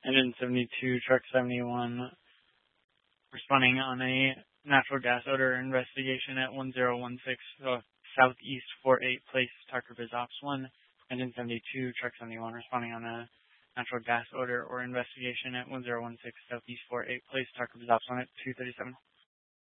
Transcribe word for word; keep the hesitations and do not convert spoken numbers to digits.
Engine seventy-two, truck seventy-one, responding on a natural gas odor investigation at one zero one six uh, Southeast forty-eight Place, Tarker Biz Ops one. Engine seventy-two, truck seventy-one, responding on a natural gas odor or investigation at one zero one six Southeast forty-eight Place, Tarker Biz Ops one at two thirty-seven.